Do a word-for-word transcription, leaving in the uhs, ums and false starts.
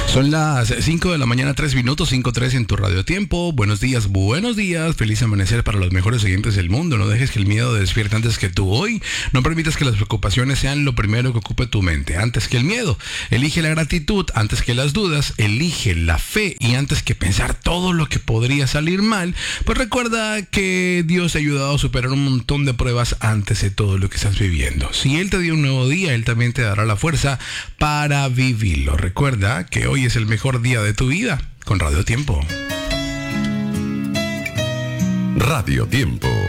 Son las cinco de la mañana, tres minutos, cinco tres en tu radio tiempo. Buenos días, buenos días. Feliz amanecer para los mejores oyentes del mundo. No dejes que el miedo despierte antes que tú hoy. No permitas que las preocupaciones sean lo primero que ocupe tu mente, antes que el miedo. Elige la gratitud antes que las dudas. Elige la fe y antes que pensar todo lo que podría salir mal, pues recuerda que Dios te ha ayudado a superar un montón de pruebas antes de todo lo que estás viviendo. Si Él te dio un nuevo día, Él también te dará la fuerza para vivirlo. Recuerda que hoy es el mejor día de tu vida con Radio Tiempo. Radio Tiempo.